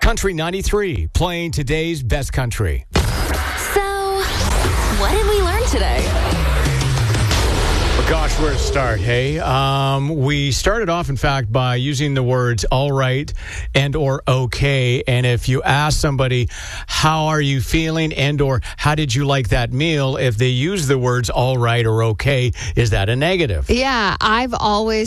Country 93, playing today's best country. So, what did we learn today? Gosh, where to start, hey? We started off, in fact, by using the words all right and or okay. And if you ask somebody, how are you feeling and or how did you like that meal, if they use the words all right or okay, is that a negative? Yeah, I've always